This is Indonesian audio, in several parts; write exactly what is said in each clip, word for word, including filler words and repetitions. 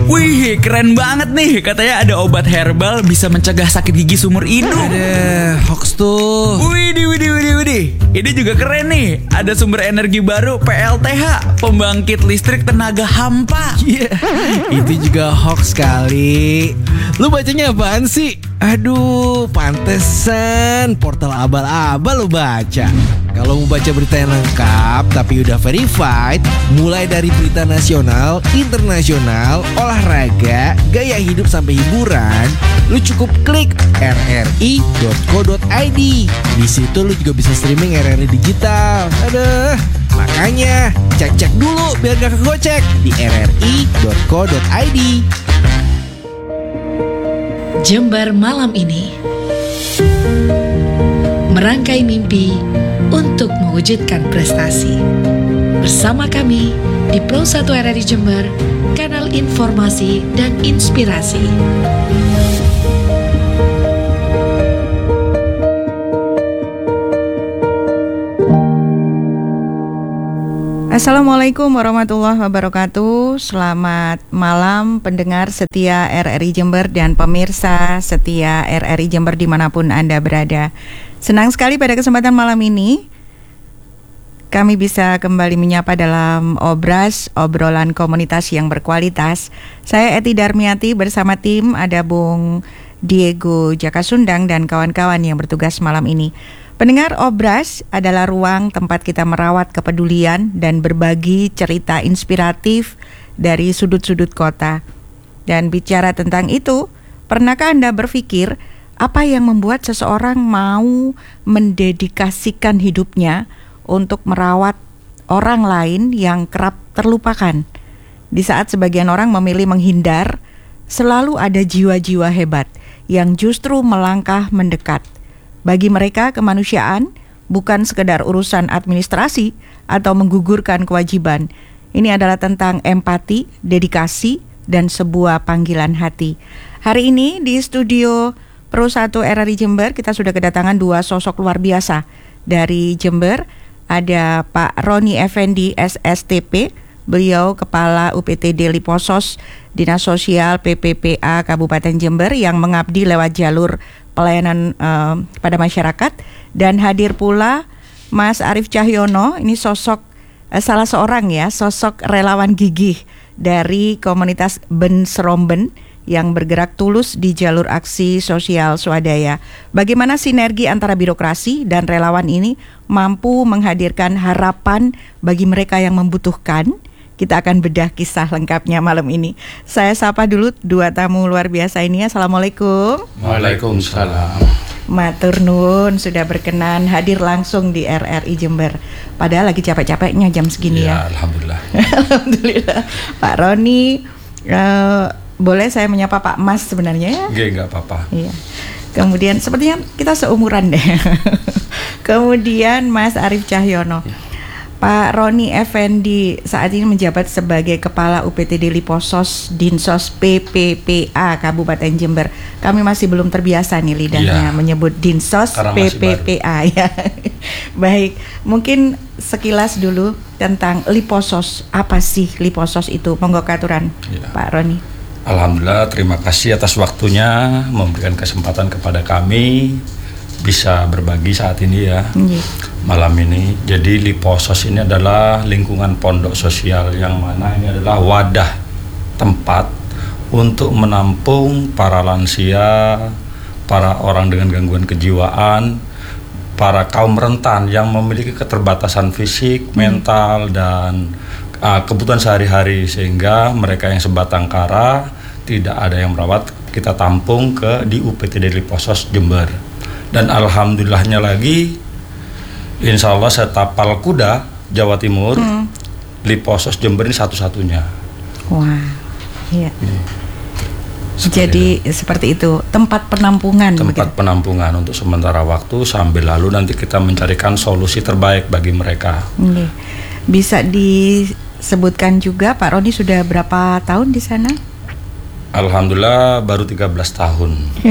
Wih, keren banget nih. Katanya ada obat herbal bisa mencegah sakit gigi seumur hidup. Ada hoax tuh. Widih, widih, widih, widih. Ini juga keren nih. Ada sumber energi baru P L T H, pembangkit listrik tenaga hampa. Iya, yeah, itu juga hoax kali. Lu bacanya apaan sih? Aduh, pantesan portal abal-abal lu baca. Kalau mau baca berita yang lengkap tapi udah verified, mulai dari berita nasional, internasional, olahraga, gaya hidup sampai hiburan, lu cukup klik r r i dot co dot i d. Di situ lu juga bisa streaming R R I digital. Aduh, makanya cek-cek dulu biar gak kegocek di r r i dot co dot i d. Jember malam ini merangkai mimpi untuk mewujudkan prestasi. Bersama kami di Pro satu R R I Jember, kanal informasi dan inspirasi. Assalamualaikum warahmatullahi wabarakatuh. Selamat malam pendengar setia R R I Jember dan pemirsa setia R R I Jember dimanapun Anda berada. Senang sekali pada kesempatan malam ini kami bisa kembali menyapa dalam Obras, obrolan komunitas yang berkualitas. Saya Eti Darmiati bersama tim, ada Bung Diego Jakasundang dan kawan-kawan yang bertugas malam ini. Pendengar, Obras adalah ruang tempat kita merawat kepedulian dan berbagi cerita inspiratif dari sudut-sudut kota. Dan bicara tentang itu, pernahkah Anda berpikir apa yang membuat seseorang mau mendedikasikan hidupnya untuk merawat orang lain yang kerap terlupakan? Di saat sebagian orang memilih menghindar, selalu ada jiwa-jiwa hebat yang justru melangkah mendekat. Bagi mereka, kemanusiaan bukan sekedar urusan administrasi atau menggugurkan kewajiban. Ini adalah tentang empati, dedikasi, dan sebuah panggilan hati. Hari ini di studio Pro satu R R I Jember, kita sudah kedatangan dua sosok luar biasa. Dari Jember, ada Pak Roni Effendi S S T P, beliau Kepala U P T D Liposos, Dinas Sosial P P P A Kabupaten Jember yang mengabdi lewat jalur pelayanan uh, pada masyarakat. Dan hadir pula Mas Arief Cahyono, ini sosok uh, salah seorang ya, sosok relawan gigih dari komunitas Ben Seromben yang bergerak tulus di jalur aksi sosial swadaya. Bagaimana sinergi antara birokrasi dan relawan ini mampu menghadirkan harapan bagi mereka yang membutuhkan? Kita akan bedah kisah lengkapnya malam ini. Saya sapa dulu dua tamu luar biasa ini. Assalamualaikum. Waalaikumsalam. Matur nuwun sudah berkenan hadir langsung di R R I Jember. Padahal lagi capek-capeknya jam segini ya. Ya, alhamdulillah. Alhamdulillah. Pak Roni, uh, boleh saya menyapa Pak Mas sebenarnya ya? Oke, enggak apa-apa. Iya. Kemudian sepertinya kita seumuran deh. Kemudian Mas Arief Cahyono. Ya. Pak Roni Effendi saat ini menjabat sebagai Kepala U P T D Liposos Dinsos P P P A Kabupaten Jember. Kami masih belum terbiasa nih lidahnya ya menyebut Dinsos P P P A ya. Baik, mungkin sekilas dulu tentang Liposos. Apa sih Liposos itu? Monggo katuran ya. Pak Roni. Alhamdulillah, terima kasih atas waktunya memberikan kesempatan kepada kami bisa berbagi saat ini ya. Yeah. Malam ini. Jadi Liposos ini adalah lingkungan pondok sosial yang mana ini adalah wadah tempat untuk menampung para lansia, para orang dengan gangguan kejiwaan, para kaum rentan yang memiliki keterbatasan fisik, hmm. mental, dan uh, kebutuhan sehari-hari, sehingga mereka yang sebatang kara tidak ada yang merawat, kita tampung ke di U P T D Liposos Jember. Dan alhamdulillahnya lagi, insya Allah setapal kuda Jawa Timur, hmm. Liposos Jember ini satu-satunya. Wah, iya. Hmm. Jadi itu. Seperti itu, tempat penampungan. Tempat begitu? Penampungan untuk sementara waktu sambil lalu nanti kita mencarikan solusi terbaik bagi mereka. Hmm. Bisa disebutkan juga Pak Roni sudah berapa tahun di sana? Alhamdulillah baru tiga belas tahun.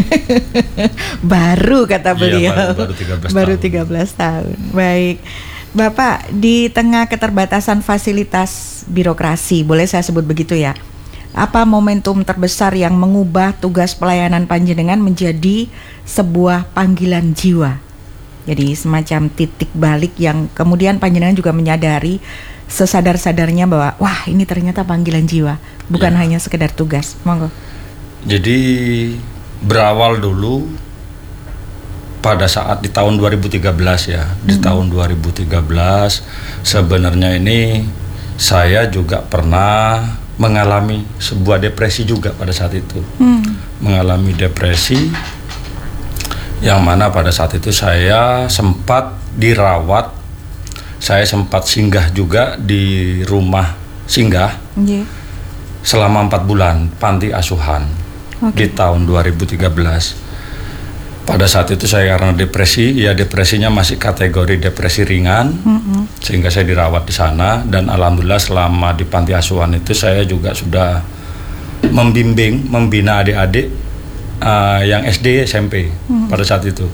Baru kata beliau. Iya, baru, baru tiga belas baru tahun. tiga belas tahun. Baik. Bapak, di tengah keterbatasan fasilitas birokrasi, boleh saya sebut begitu ya, Apa momentum terbesar yang mengubah tugas pelayanan panjenengan menjadi sebuah panggilan jiwa? Jadi semacam titik balik yang kemudian panjenengan juga menyadari sesadar-sadarnya bahwa wah ini ternyata panggilan jiwa, bukan ya. hanya sekedar tugas. Monggo. Jadi berawal dulu pada saat di tahun dua ribu tiga belas ya, di mm-hmm. tahun dua ribu tiga belas sebenarnya ini saya juga pernah mengalami sebuah depresi juga pada saat itu, hmm. mengalami depresi yang mana pada saat itu saya sempat dirawat, saya sempat singgah juga di rumah singgah yeah. selama empat bulan panti asuhan okay. di tahun dua ribu tiga belas. Pada saat itu saya karena depresi, ya depresinya masih kategori depresi ringan, mm-hmm. sehingga saya dirawat di sana dan alhamdulillah selama di panti asuhan itu saya juga sudah membimbing, membina adik-adik uh, yang S D, S M P mm-hmm. pada saat itu.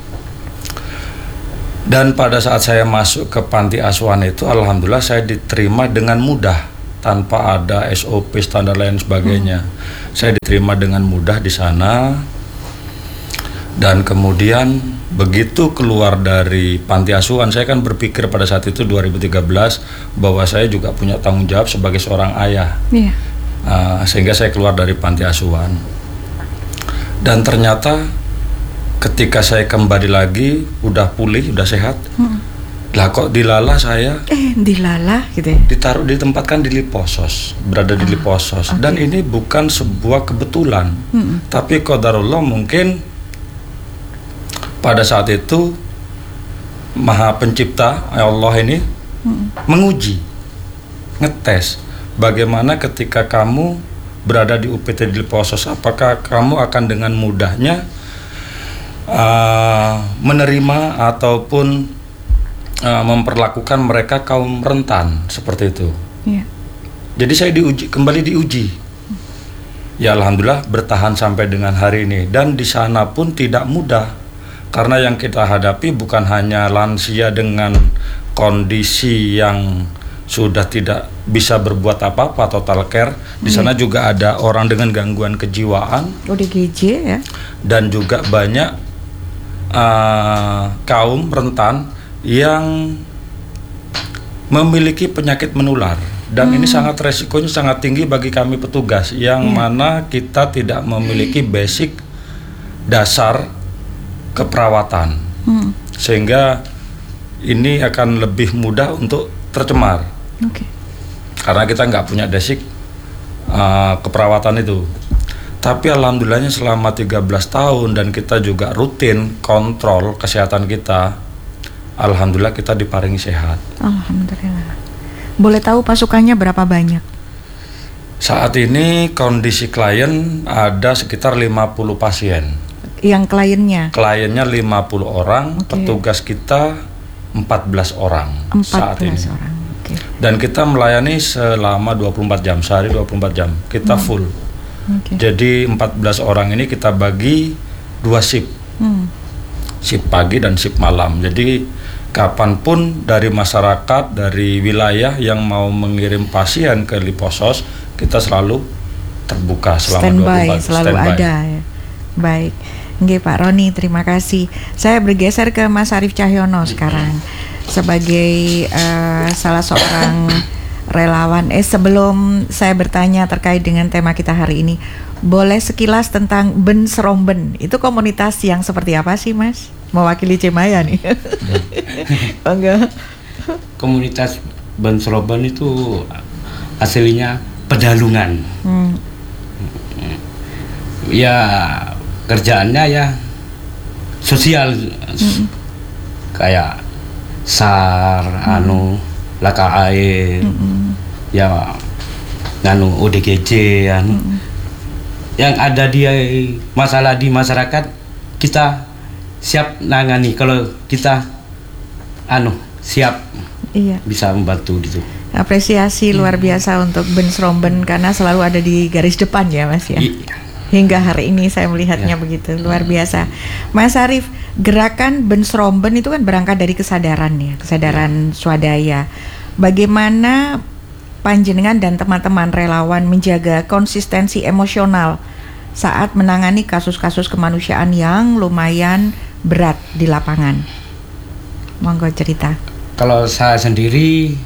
Dan pada saat saya masuk ke panti asuhan itu, alhamdulillah saya diterima dengan mudah tanpa ada S O P standar lain sebagainya. Mm-hmm. Saya diterima dengan mudah di sana. Dan kemudian begitu keluar dari panti asuhan, saya kan berpikir pada saat itu dua ribu tiga belas bahwa saya juga punya tanggung jawab sebagai seorang ayah, yeah. uh, sehingga saya keluar dari panti asuhan. Dan ternyata ketika saya kembali lagi, udah pulih, udah sehat, hmm. lah kok dilala saya? Eh, dilala gitu ya? Ditaruh, ditempatkan di Liposos, berada di ah, Liposos. Okay. Dan ini bukan sebuah kebetulan, hmm. tapi qadarullah mungkin pada saat itu Maha Pencipta Allah ini hmm. menguji, ngetes bagaimana ketika kamu berada di U P T di Liposos, apakah kamu akan dengan mudahnya uh, menerima ataupun uh, memperlakukan mereka kaum rentan seperti itu. Yeah. Jadi saya diuji, kembali diuji. Ya alhamdulillah bertahan sampai dengan hari ini, dan di sana pun tidak mudah. Karena yang kita hadapi bukan hanya lansia dengan kondisi yang sudah tidak bisa berbuat apa-apa, total care. Di sana hmm. juga ada orang dengan gangguan kejiwaan, O D G J ya. Dan juga banyak uh, kaum rentan yang memiliki penyakit menular. Dan hmm. ini sangat resikonya sangat tinggi bagi kami petugas yang yeah. mana kita tidak memiliki basic dasar keperawatan, hmm. sehingga ini akan lebih mudah untuk tercemar, okay. karena kita nggak punya basic uh, keperawatan itu. Tapi alhamdulillahnya selama tiga belas tahun dan kita juga rutin kontrol kesehatan kita, alhamdulillah kita diparingi sehat. Alhamdulillah. Boleh tahu pasukannya berapa banyak? Saat ini kondisi klien ada sekitar lima puluh pasien. Yang kliennya? Kliennya lima puluh orang, okay. Petugas kita empat belas orang saat ini. Orang. Okay. Dan kita melayani selama dua puluh empat jam, sehari dua puluh empat jam. Kita hmm. full. Okay. Jadi empat belas orang ini kita bagi dua shift. Hmm. Shift pagi dan shift malam. Jadi kapanpun dari masyarakat, dari wilayah yang mau mengirim pasien ke Liposos, kita selalu terbuka selama stand dua puluh empat jam. Selalu stand ada ya. Baik. Nggih Pak Roni, terima kasih. Saya bergeser ke Mas Arief Cahyono sekarang sebagai uh, salah seorang relawan. Eh sebelum saya bertanya terkait dengan tema kita hari ini, boleh sekilas tentang Bensromben. Itu komunitas yang seperti apa sih Mas? Mewakili Cemaya nih. Enggak. Komunitas Bensromben itu aslinya pedalungan. Hmm. Ya kerjaannya ya sosial, mm-hmm. kayak sar, mm-hmm. anu laka air, mm-hmm. ya nganu O D G J, anu. Mm-hmm. yang ada di masalah di masyarakat kita siap nangani kalau kita anu siap, iya. bisa membantu gitu. Apresiasi luar biasa untuk Bensromben karena selalu ada di garis depan ya Mas ya. I- Hingga hari ini saya melihatnya ya. Begitu luar biasa. Mas Arief, gerakan Bensromben itu kan berangkat dari kesadaran ya, kesadaran swadaya. Bagaimana panjenengan dan teman-teman relawan menjaga konsistensi emosional saat menangani kasus-kasus kemanusiaan yang lumayan berat di lapangan? Monggo cerita. Kalau saya sendiri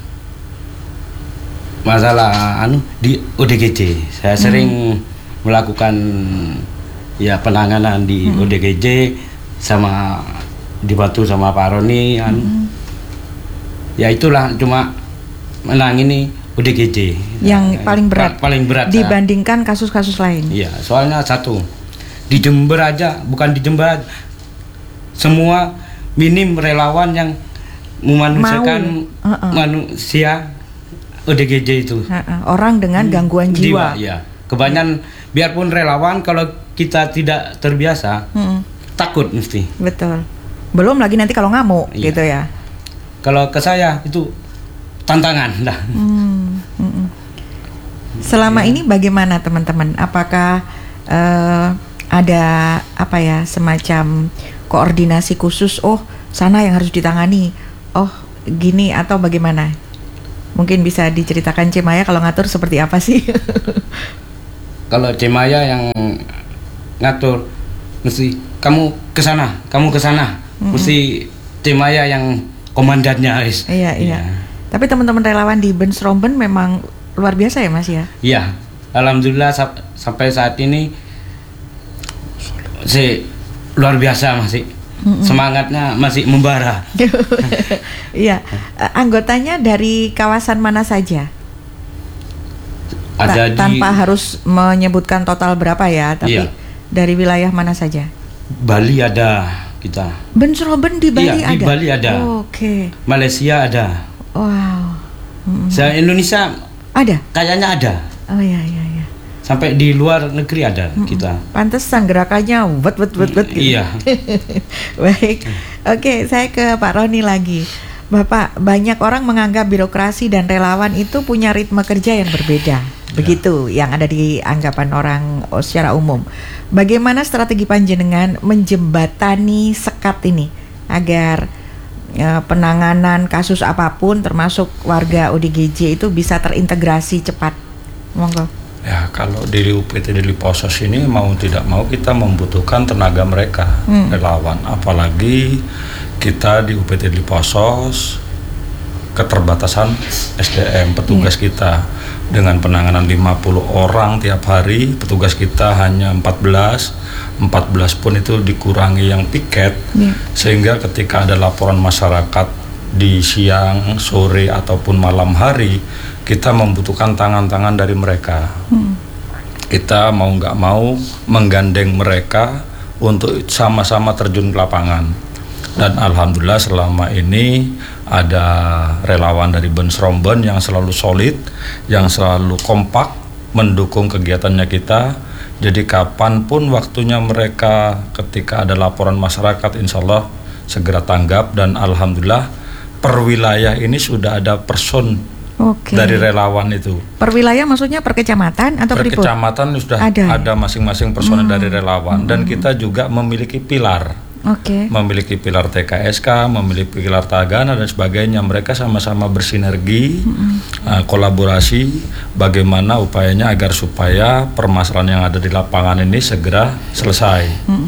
masalah anu di O D G J, saya hmm. sering melakukan ya penanganan di hmm. O D G J sama dibantu sama Pak Roni anu. Hmm. Ya itulah cuma menangani O D G J yang nah, paling berat paling berat dibandingkan kasus-kasus lain. Iya, soalnya satu di Jember aja, bukan di Jember aja, semua minim relawan yang memanusiakan uh-uh. manusia O D G J itu. Uh-uh. Orang dengan gangguan jiwa. jiwa ya. Kebanyakan hmm. biarpun relawan kalau kita tidak terbiasa hmm. takut mesti. Betul. Belum lagi nanti kalau ngamuk iya. gitu ya. Kalau ke saya itu tantangan dah. Hmm. Hmm. Selama ya. ini bagaimana teman-teman? Apakah uh, ada apa ya semacam koordinasi khusus? Oh sana yang harus ditangani. Oh gini atau bagaimana? Mungkin bisa diceritakan Cemaya kalau ngatur seperti apa sih? Kalau Cemaya yang ngatur mesti kamu ke sana, kamu ke sana. Mm-hmm. Mesti Cemaya yang komandannya, guys. Iya, iya. Ya. Tapi teman-teman relawan di Bensromben memang luar biasa ya, Mas ya? Iya. Alhamdulillah sa- sampai saat ini si luar biasa masih. Mm-mm. Semangatnya masih membara. Iya. Anggotanya dari kawasan mana saja? Ada Ta- tanpa di... harus menyebutkan total berapa ya, tapi iya. dari wilayah mana saja? Bali ada kita. Bensromben di Bali iya, ada. Di Bali ada. Oh, oke. Okay. Malaysia ada. Wow. Mm-mm. Se Indonesia ada. Kayaknya ada. Oh iya iya iya. Sampai di luar negeri ada mm-mm. kita. Pantesan gerakannya wet wet wet wet gitu. Iya. Baik. Oke, saya ke Pak Roni lagi. Bapak, banyak orang menganggap birokrasi dan relawan itu punya ritme kerja yang berbeda. Begitu ya. Yang ada di anggapan orang secara umum. Bagaimana strategi panjenengan menjembatani sekat ini agar ya, penanganan kasus apapun termasuk warga O D G J itu bisa terintegrasi cepat? Monggo. Ya, kalau di U P T D Liposos ini mau tidak mau kita membutuhkan tenaga mereka, hmm. relawan. Apalagi kita di U P T D Liposos keterbatasan S D M petugas yeah. kita dengan penanganan lima puluh orang tiap hari, petugas kita hanya empat belas. empat belas pun itu dikurangi yang piket, yeah. sehingga ketika ada laporan masyarakat di siang, sore ataupun malam hari, kita membutuhkan tangan-tangan dari mereka. Hmm. Kita mau nggak mau menggandeng mereka untuk sama-sama terjun ke lapangan. Dan alhamdulillah selama ini ada relawan dari Bensromben yang selalu solid, yang selalu kompak mendukung kegiatannya kita. Jadi kapanpun waktunya mereka ketika ada laporan masyarakat, insya Allah segera tanggap. Dan alhamdulillah per wilayah ini sudah ada person okay. dari relawan itu. Per wilayah maksudnya per kecamatan atau per kecamatan sudah ada, ada masing-masing personel hmm. dari relawan. Dan hmm. kita juga memiliki pilar. Okay. Memiliki pilar T K S K, memiliki pilar Tagana dan sebagainya. Mereka sama-sama bersinergi, mm-hmm. uh, kolaborasi bagaimana upayanya agar supaya permasalahan yang ada di lapangan ini segera selesai. Mm-hmm.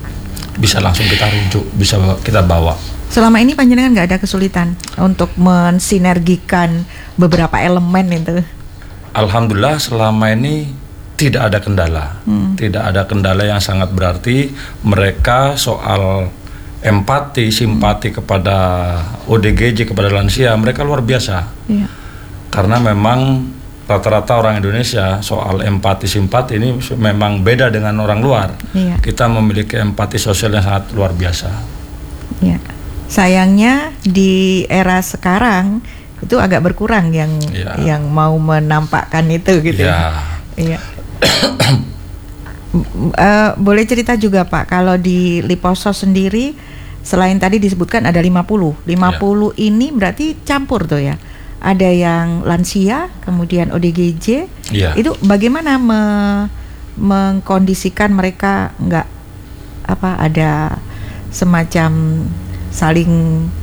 Bisa langsung kita rujuk, bisa kita bawa. Selama ini panjenengan nggak ada kesulitan untuk mensinergikan beberapa elemen itu? Alhamdulillah selama ini tidak ada kendala, hmm. tidak ada kendala yang sangat berarti. Mereka soal empati, simpati hmm. kepada O D G J, kepada lansia, mereka luar biasa. Yeah. Karena memang rata-rata orang Indonesia soal empati, simpati ini memang beda dengan orang luar. Yeah. Kita memiliki empati sosial yang sangat luar biasa. Yeah. Sayangnya di era sekarang itu agak berkurang yang yeah. yang mau menampakkan itu gitu. Yeah. Iya. uh, boleh cerita juga Pak, kalau di Liposos sendiri selain tadi disebutkan ada lima puluh lima puluh ya. Ini berarti campur tuh ya, ada yang lansia kemudian O D G J ya. Itu bagaimana me- mengkondisikan mereka nggak apa ada semacam saling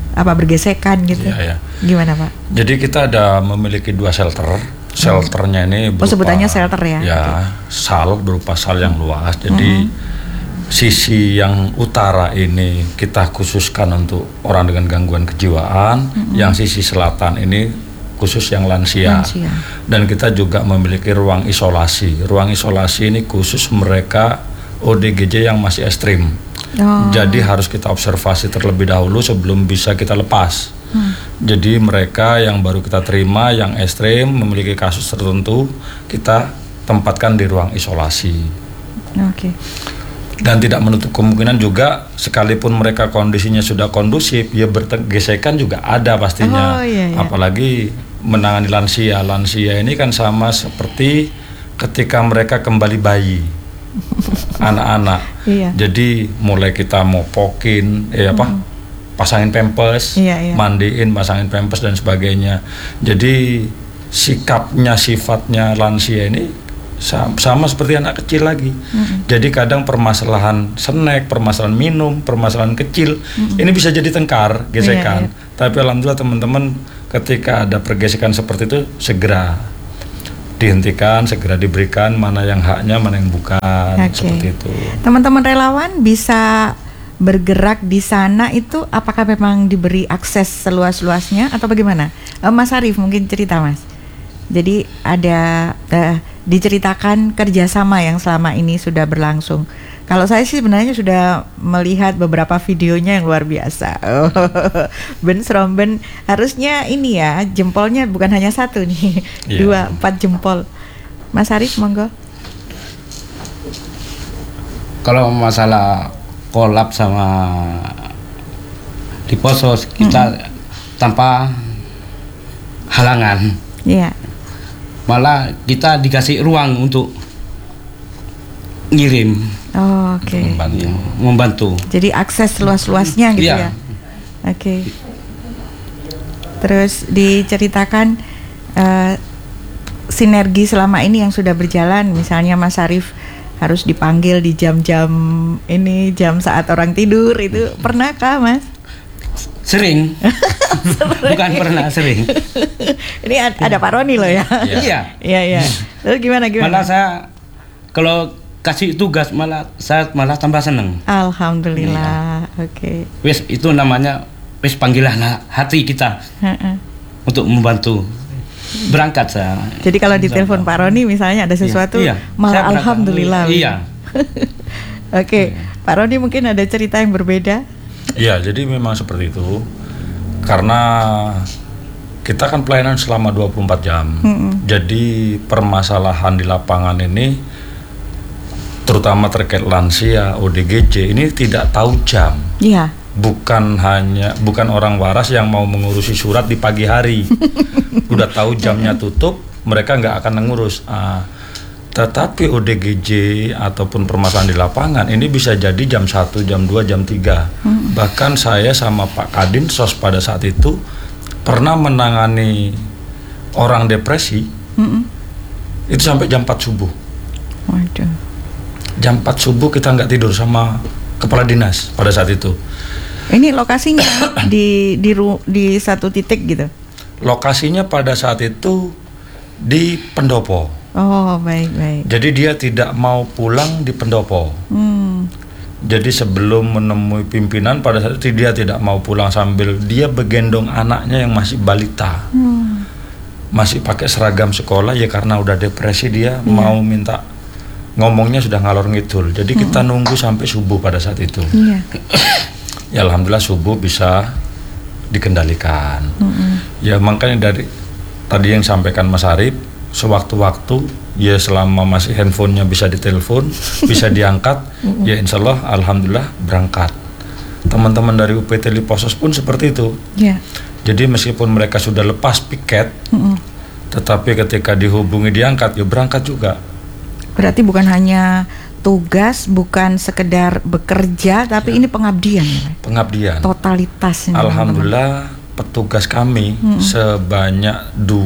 apa bergesekan gitu. Iya, ya. Gimana Pak? Jadi kita ada memiliki dua shelter. Shelternya ini berupa, oh sebutannya shelter ya? Ya, okay. Sal berupa sal yang luas. Jadi mm-hmm. sisi yang utara ini kita khususkan untuk orang dengan gangguan kejiwaan, mm-hmm. yang sisi selatan ini khusus yang lansia. lansia. Dan kita juga memiliki ruang isolasi. Ruang isolasi ini khusus mereka O D G J yang masih ekstrim. Oh. Jadi harus kita observasi terlebih dahulu sebelum bisa kita lepas. Hmm. Jadi mereka yang baru kita terima yang ekstrim memiliki kasus tertentu kita tempatkan di ruang isolasi. Oke. Okay. Dan tidak menutup kemungkinan juga sekalipun mereka kondisinya sudah kondusif, ya bergesekan juga ada pastinya. Oh, iya, iya. Apalagi menangani lansia. Lansia ini kan sama seperti ketika mereka kembali bayi. Anak-anak. Iya. Jadi mulai kita mopokin, eh apa? Hmm. pasangin pampers, iya, iya. mandiin, pasangin pampers dan sebagainya. Jadi sikapnya, sifatnya lansia ini sama, sama seperti anak kecil lagi. Mm-hmm. Jadi kadang permasalahan snack, permasalahan minum, permasalahan kecil, mm-hmm. ini bisa jadi tengkar, gesekan. Iya, iya. Tapi alhamdulillah teman-teman ketika ada pergesekan seperti itu segera dihentikan, segera diberikan mana yang haknya, mana yang bukan, okay. seperti itu. Teman-teman relawan bisa bergerak di sana itu apakah memang diberi akses seluas-luasnya atau bagaimana? Uh, Mas Arief mungkin cerita Mas. Jadi ada uh, diceritakan kerjasama yang selama ini sudah berlangsung. Kalau saya sih sebenarnya sudah melihat beberapa videonya yang luar biasa. Oh, Ben Sromben harusnya ini ya jempolnya bukan hanya satu nih, yeah. dua empat jempol. Mas Arief monggo. Kalau masalah kolab sama di Posos kita mm-hmm. tanpa halangan. Iya. Yeah. Malah kita dikasih ruang untuk ngirim. Oh, oke. Okay. Membantu. Membantu. Jadi akses luas-luasnya gitu yeah. ya. Oke. Okay. Terus diceritakan uh, sinergi selama ini yang sudah berjalan, misalnya Mas Arief harus dipanggil di jam-jam ini, jam saat orang tidur, itu pernahkah Mas? Sering. Bukan pernah, sering. Ini ada Pak Roni loh ya. Iya. Iya, iya. Lalu gimana gimana? Malah saya kalau kasih tugas malah saya malah tambah seneng. Alhamdulillah. Ya. Oke. Okay. Wes itu namanya wes panggilan hati kita. Uh-uh. Untuk membantu. Berangkat saya. Jadi kalau ditelepon Pak Roni misalnya ada sesuatu, iya, iya. malah alhamdulillah. Iya. Oke, okay. Pak Roni mungkin ada cerita yang berbeda. Iya, jadi memang seperti itu. Karena kita kan pelayanan selama dua puluh empat jam. Mm-hmm. Jadi permasalahan di lapangan ini terutama terkait lansia, O D G J ini tidak tahu jam. Iya. Bukan hanya bukan orang waras yang mau mengurusi surat di pagi hari. Udah tahu jamnya tutup, mereka nggak akan mengurus. Ah, tetapi O D G J ataupun permasalahan di lapangan ini bisa jadi jam satu, jam dua, jam tiga. Hmm. Bahkan saya sama Pak Kadin Sos pada saat itu pernah menangani orang depresi. Hmm. Itu sampai jam empat subuh. Waduh. Jam empat subuh kita nggak tidur sama kepala dinas pada saat itu. Ini lokasinya di di di satu titik gitu. Lokasinya pada saat itu di Pendopo. Oh, baik baik. Jadi dia tidak mau pulang di Pendopo. Hmm. Jadi sebelum menemui pimpinan pada saat itu dia tidak mau pulang sambil dia begendong anaknya yang masih balita. Hmm. Masih pakai seragam sekolah ya karena udah depresi dia yeah. mau minta ngomongnya sudah ngalor ngidul. Jadi hmm. kita nunggu sampai subuh pada saat itu. Yeah. Ya alhamdulillah subuh bisa dikendalikan. Mm-hmm. Ya makanya dari tadi yang sampaikan Mas Arief, sewaktu-waktu ya selama masih handphonenya bisa ditelepon, bisa diangkat, mm-hmm. ya insya Allah alhamdulillah berangkat. Teman-teman dari U P T Liposos pun seperti itu. Yeah. Jadi meskipun mereka sudah lepas piket, mm-hmm. tetapi ketika dihubungi diangkat, ya berangkat juga. Berarti bukan hanya tugas, bukan sekedar bekerja, tapi ya. Ini pengabdian. Pengabdian. Totalitas. Alhamdulillah teman-teman. Petugas kami hmm. sebanyak du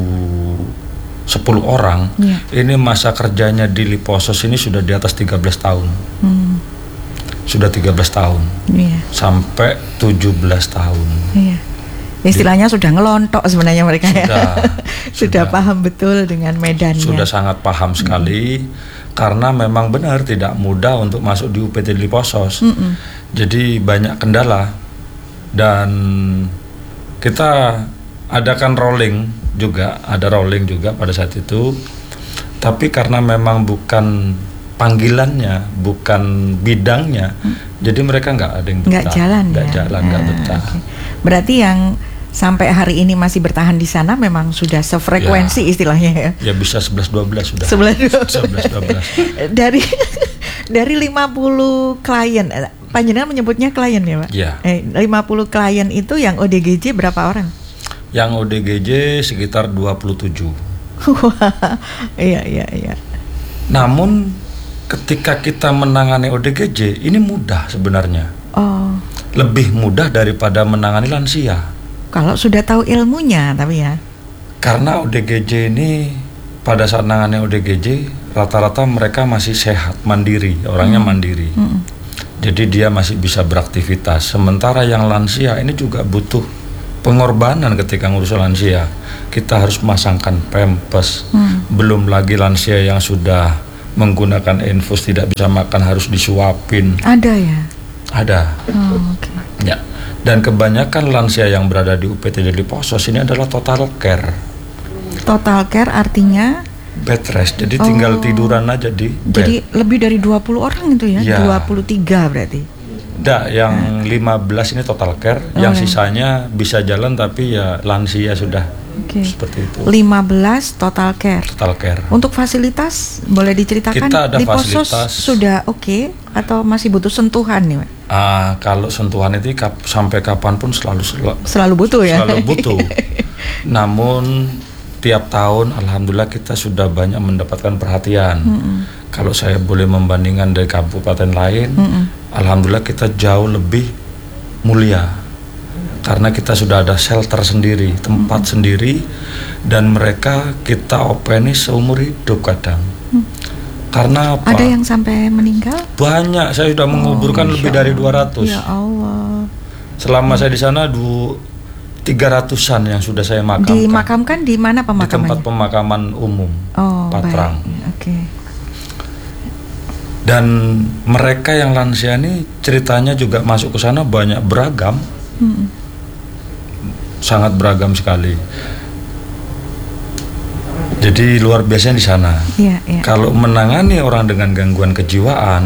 sepuluh orang. Ya. Ini masa kerjanya di Liposos ini sudah di atas tiga belas tahun. Hmm. Sudah tiga belas tahun. Ya. Sampai tujuh belas tahun. Ya. Istilahnya sudah ngelontok sebenarnya mereka Sudah, ya. sudah, sudah. paham betul dengan medannya. Sudah sangat paham sekali, karena memang benar tidak mudah untuk masuk di U P T Liposos. Mm-mm. Jadi banyak kendala, dan kita adakan rolling juga, ada rolling juga pada saat itu. Tapi karena memang bukan panggilannya, bukan bidangnya, hmm. jadi mereka nggak ada yang betah. Nggak jalan nggak ya. jalan, nggak Ah, betah. oke. Berarti yang sampai hari ini masih bertahan di sana memang sudah sefrekuensi Ya. istilahnya ya. Ya bisa sebelas dua belas sudah. Sebelah dua. sebelas dua belas. dari dari lima puluh klien, eh, panjenengan menyebutnya klien ya Pak? Iya. Eh, lima puluh klien itu yang O D G J berapa orang? Yang O D G J sekitar dua puluh tujuh. Wah, iya iya iya. Namun ketika kita menangani O D G J ini mudah sebenarnya. Oh, Lebih mudah daripada menangani lansia. kalau sudah tahu ilmunya tapi ya. Karena O D G J ini pada saat menangani O D G J rata-rata mereka masih sehat, mandiri, orangnya mandiri. Mm-mm. Jadi dia masih bisa beraktivitas. Sementara yang lansia ini juga butuh pengorbanan ketika ngurus lansia. Kita harus memasangkan pampers. Hmm. Belum lagi lansia yang sudah menggunakan infus tidak bisa makan harus disuapin. Ada ya. Ada. Oh, oke. Ya. Dan kebanyakan lansia yang berada di U P T Liposos ini adalah total care. Total care artinya Bed rest. Jadi tinggal Oh. tiduran aja di bed. jadi lebih dari dua puluh orang itu ya? Ya. dua puluh tiga berarti. Nggak, yang lima belas ini total care, Oh, yang ya. sisanya bisa jalan tapi ya lansia sudah. Oke. Seperti itu. lima belas total care. Total care. Untuk fasilitas boleh diceritakan? Kita ada Liposos fasilitas. sudah oke atau masih butuh sentuhan nih, Pak? Ah, kalau sentuhan itu kap- sampai kapanpun selalu sel- Selalu butuh ya. selalu butuh. Namun tiap tahun alhamdulillah kita sudah banyak mendapatkan perhatian. Mm-mm. Kalau saya boleh membandingkan dari kabupaten lain, Mm-mm. alhamdulillah kita jauh lebih mulia. Karena kita sudah ada shelter sendiri, tempat sendiri, dan mereka kita openi seumur hidup kadang. Karena apa? Ada yang sampai meninggal? Banyak, saya sudah menguburkan Oh, lebih Masya dari Allah. dua ratus. Ya Allah. Selama saya di sana du, tiga ratusan yang sudah saya makamkan. Dimakamkan di mana Di tempat pemakamannya? pemakaman umum, Oh, Patrang. baik. Oke. Dan mereka yang lansia ini ceritanya juga masuk ke sana banyak beragam, Mm-mm. sangat beragam sekali. Jadi luar biasa di sana. Iya, iya. Kalau menangani orang dengan gangguan kejiwaan,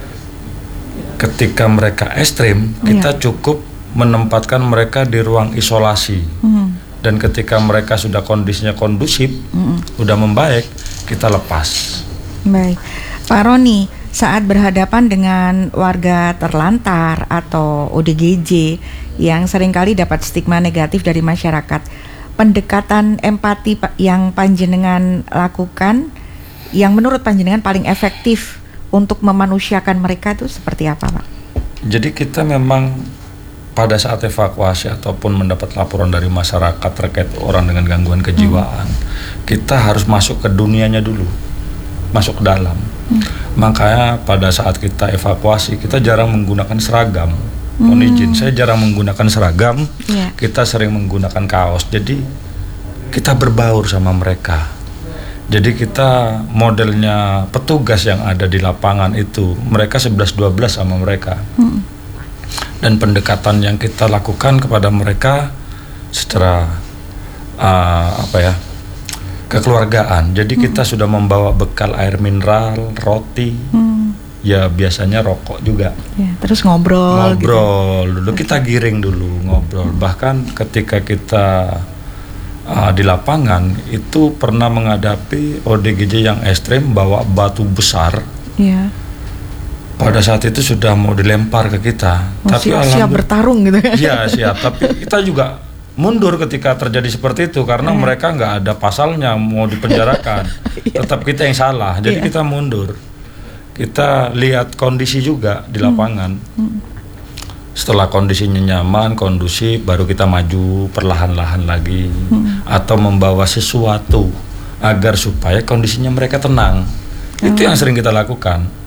ketika mereka ekstrim, kita Iya. cukup menempatkan mereka di ruang isolasi. Mm. Dan ketika mereka sudah kondisinya kondusif, Mm-mm. udah membaik, kita lepas. Baik, Pak Roni, saat berhadapan dengan warga terlantar atau O D G J yang seringkali dapat stigma negatif dari masyarakat, pendekatan empati pa- yang panjenengan lakukan, yang menurut panjenengan paling efektif untuk memanusiakan mereka itu seperti apa, Pak? Jadi kita memang pada saat evakuasi ataupun mendapat laporan dari masyarakat terkait orang dengan gangguan kejiwaan, kita harus masuk ke dunianya dulu, masuk ke dalam. Hmm. Makanya pada saat kita evakuasi kita jarang menggunakan seragam. Mohon izin, saya jarang menggunakan seragam. Iya. Kita sering menggunakan kaos. Jadi kita berbaur sama mereka. Jadi kita modelnya petugas yang ada di lapangan itu, mereka sebelas dua belas sama mereka. Hmm. Dan pendekatan yang kita lakukan kepada mereka secara uh, apa ya, kekeluargaan. Jadi kita sudah membawa bekal air mineral, roti, Hmm. ya biasanya rokok juga. Ya, terus ngobrol, gitu. Ngobrol dulu, kita giring dulu ngobrol. Bahkan ketika kita uh, di lapangan itu pernah menghadapi O D G J yang ekstrim bawa batu besar. Ya. Pada saat itu sudah mau dilempar ke kita. Oh, siap, siap alhamdulillah- bertarung gitu. Iya siap, tapi kita juga mundur ketika terjadi seperti itu karena Iya. mereka nggak ada pasalnya mau dipenjarakan. Tetap kita yang salah, jadi Iya. kita mundur. Kita lihat kondisi juga di lapangan. Setelah kondisinya nyaman, kondusif, baru kita maju perlahan-lahan lagi atau membawa sesuatu agar supaya kondisinya mereka tenang. Itu yang sering kita lakukan.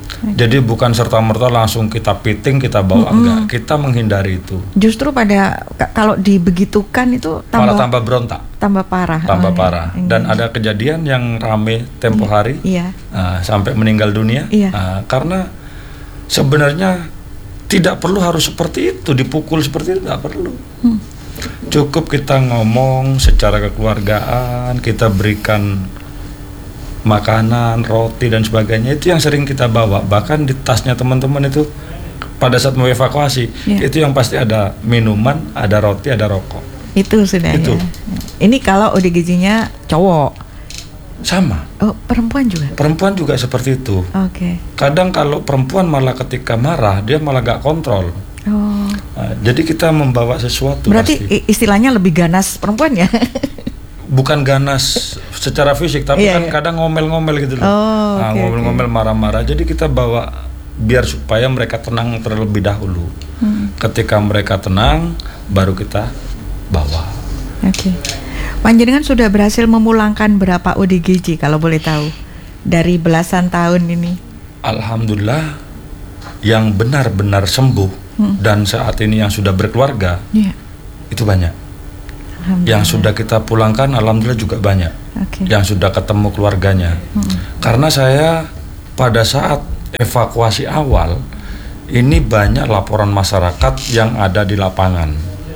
Jadi bukan serta-merta langsung kita piting, kita bawa, Mm-mm. enggak. Kita menghindari itu. Justru pada k- kalau dibegitukan itu Malah tambah tambah berontak, tambah parah. tambah Oh, iya. parah. Iya. Dan ada kejadian yang rame tempo hari, Iya. ah, sampai meninggal dunia. Iya. Ah, karena sebenarnya tidak perlu harus seperti itu, dipukul seperti itu, tidak perlu. Hmm. Cukup kita ngomong secara kekeluargaan, kita berikan makanan, roti dan sebagainya. Itu yang sering kita bawa. Bahkan di tasnya teman-teman itu pada saat mau evakuasi, Iya. itu yang pasti ada minuman, ada roti, ada rokok. Itu sudah Itu. ya. Ini kalau O D G J-nya cowok. Sama. Oh, perempuan juga. Perempuan juga seperti itu. Oke. Kadang kalau perempuan malah ketika marah, dia malah gak kontrol. Oh. Nah, jadi kita membawa sesuatu Berarti pasti. i- istilahnya lebih ganas perempuan ya? Bukan ganas secara fisik, tapi Iya, kan iya. kadang ngomel-ngomel gitu loh. Oh, Nah, oke, ngomel-ngomel, marah-marah. Jadi kita bawa biar supaya mereka tenang terlebih dahulu. Hmm. Ketika mereka tenang, baru kita bawa. Oke. Panjenengan sudah berhasil memulangkan berapa O D G J kalau boleh tahu dari belasan tahun ini? Alhamdulillah, yang benar-benar sembuh Hmm. dan saat ini yang sudah berkeluarga Iya. itu banyak. Alhamdulillah. Yang sudah kita pulangkan, alhamdulillah juga banyak. Oke. Yang sudah ketemu keluarganya. Hmm. Karena saya pada saat evakuasi awal ini banyak laporan masyarakat yang ada di lapangan.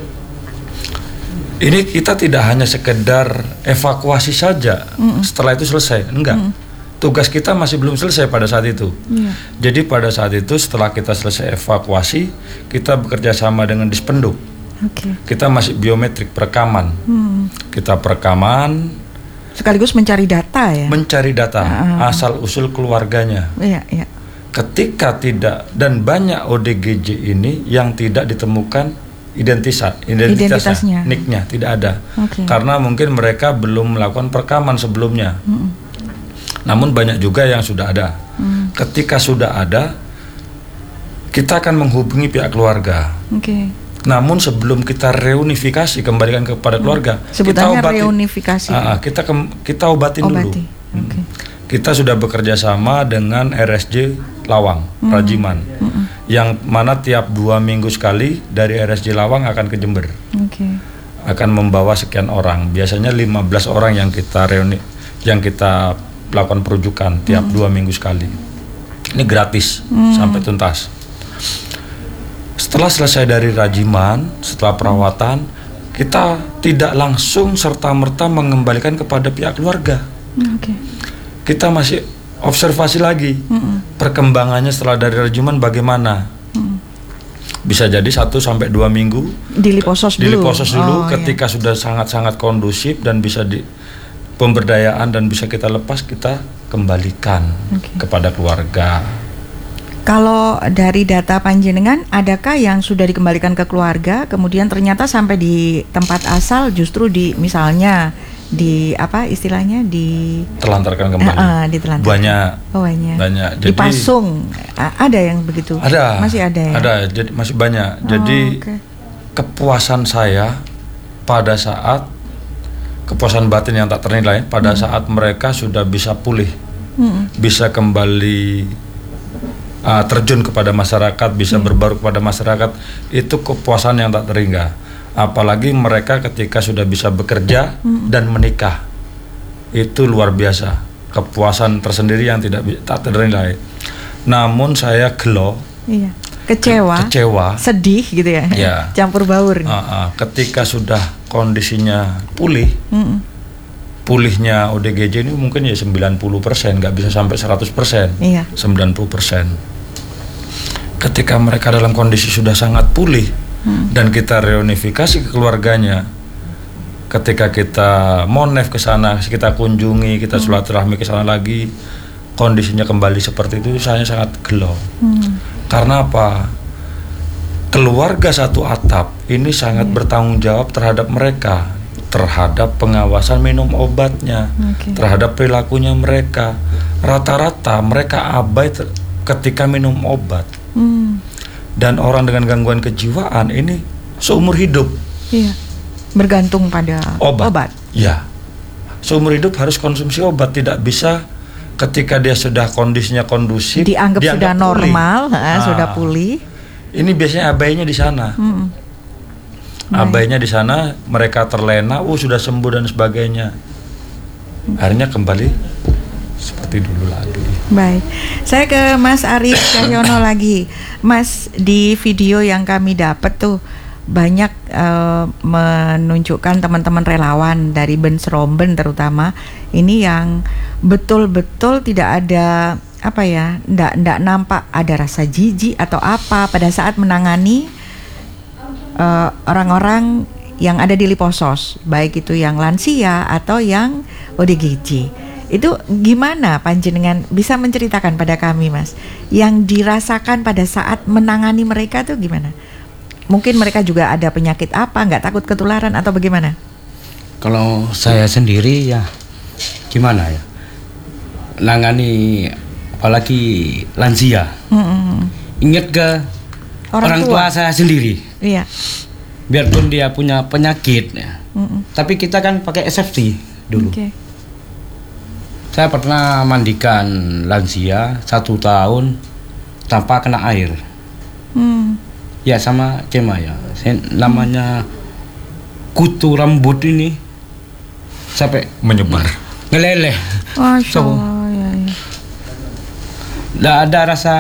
Ini kita tidak hanya sekedar evakuasi saja, Mm-mm. setelah itu selesai, enggak. Mm. Tugas kita masih belum selesai pada saat itu. Iya. Jadi pada saat itu setelah kita selesai evakuasi, kita bekerja sama dengan Dispenduk. Oke. Kita masih biometrik perekaman. Hmm. Kita perekaman, Sekaligus mencari data ya? mencari data Ah. asal usul keluarganya. Iya, iya. Ketika tidak, dan banyak O D G J ini yang tidak ditemukan identitas, Identitasnya. identitasnya, nicknya tidak ada. Oke. Karena mungkin mereka belum melakukan perekaman sebelumnya. Mm-mm. Namun banyak juga yang sudah ada. Hmm. Ketika sudah ada, kita akan menghubungi pihak keluarga. Oke. Namun sebelum kita reunifikasi, kembalikan kepada keluarga, Sebutannya kita obatin. reunifikasi. Ah, ah, kita kem- kita obatin dulu. Obati. Hmm. Oke. Kita sudah bekerja sama dengan R S J Lawang, Hmm. Rajiman, Mm-mm. yang mana tiap dua minggu sekali dari R S J Lawang akan ke Jember, Oke. akan membawa sekian orang. Biasanya lima belas orang yang kita reuni, yang kita lakukan perujukan tiap dua minggu sekali. Ini gratis Hmm. sampai tuntas. Setelah selesai dari Rajiman, setelah perawatan, kita tidak langsung serta-merta mengembalikan kepada pihak keluarga. Oke. Kita masih observasi lagi Mm-mm. perkembangannya setelah dari Rajiman bagaimana. Mm. Bisa jadi satu sampai dua minggu Di Liposos dulu. di Liposos dulu. Oh, Ketika sudah sangat-sangat kondusif dan bisa di pemberdayaan dan bisa kita lepas, kita kembalikan Oke. kepada keluarga. Kalau dari data panjenengan, adakah yang sudah dikembalikan ke keluarga, kemudian ternyata sampai di tempat asal justru di misalnya di apa istilahnya di Telantarkan kembali. Eh, eh, ditelantarkan. Banyak. Oh, banyak. Banyak. Jadi Dipasung, A- ada yang begitu? ada. Masih ada ya? Ada. Jadi masih banyak. Oh, Jadi oke. kepuasan saya pada saat kepuasan batin yang tak ternilai pada Hmm. saat mereka sudah bisa pulih, Mm-mm. bisa kembali uh, terjun kepada masyarakat, bisa Hmm. berbaru kepada masyarakat, itu kepuasan yang tak terhingga. Apalagi mereka ketika sudah bisa bekerja Hmm. dan menikah, itu luar biasa, kepuasan tersendiri yang tidak bi- tak ternilai. Namun saya gelo, Iya. Kecewa, kecewa. sedih gitu ya? Ya. Campur baur. Uh, uh, ketika sudah kondisinya pulih, Mm-mm. pulihnya O D G J ini mungkin ya sembilan puluh persen, nggak bisa sampai seratus persen. Iya. sembilan puluh persen. Ketika mereka dalam kondisi sudah sangat pulih, Hmm. dan kita reunifikasi ke keluarganya, ketika kita monef ke sana, kita kunjungi, kita silaturahmi ke sana lagi, kondisinya kembali seperti itu, saya sangat gelo. Hmm. Karena apa? Keluarga satu atap ini sangat bertanggung jawab terhadap mereka, terhadap pengawasan minum obatnya, Oke. terhadap perilakunya mereka. Rata-rata mereka abai ter- ketika minum obat. Hmm. Dan orang dengan gangguan kejiwaan ini seumur hidup Iya. Bergantung pada obat. obat. Ya, seumur hidup harus konsumsi obat, tidak bisa ketika dia sudah kondisinya kondusif, dianggap sudah pulih. normal, ha, Nah, sudah pulih. Ini biasanya abainya di sana. Hmm. Abainya di sana, mereka terlena, uh sudah sembuh dan sebagainya. Akhirnya kembali seperti dulu lagi. Baik, saya ke Mas Arief Cahyono lagi. Mas, di video yang kami dapat tuh banyak eh, menunjukkan teman-teman relawan dari Bensromben terutama ini yang betul-betul tidak ada apa ya, ndak ndak nampak ada rasa jijik atau apa pada saat menangani eh, orang-orang yang ada di Liposos, baik itu yang lansia atau yang O D G J. Itu gimana panjenengan bisa menceritakan pada kami, Mas, yang dirasakan pada saat menangani mereka tuh gimana? Mungkin mereka juga ada penyakit apa, nggak takut ketularan atau bagaimana? Kalau saya sendiri ya gimana ya, nangani apalagi lansia. Mm-mm. Ingat ke Orang orang, tua. tua saya sendiri. Iya. Biarpun dia punya penyakit ya, Mm-mm. tapi kita kan pakai S F T dulu. Oke. Saya pernah mandikan lansia satu tahun tanpa kena air. Hmm. Ya sama Cema ya. Saya, namanya kutu rambut ini sampai Menyebar. ngeleleh. Masya So, Allah, ya, ya. nggak ada rasa